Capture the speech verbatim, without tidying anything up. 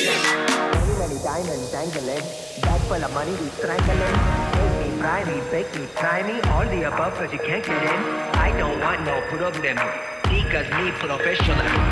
Many, many diamonds dangling, bag full of money we strangling. Take me, fry me, bake me, try me, all the above cause you can't get in. I don't want no problem, because me professional.